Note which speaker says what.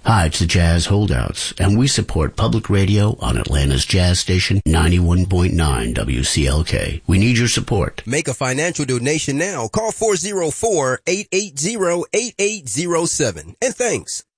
Speaker 1: Hi, it's the Jazz Holdouts, and we support public radio on Atlanta's jazz station 91.9 WCLK. We need your support.
Speaker 2: Make a financial donation now. Call 404-880-8807. And thanks.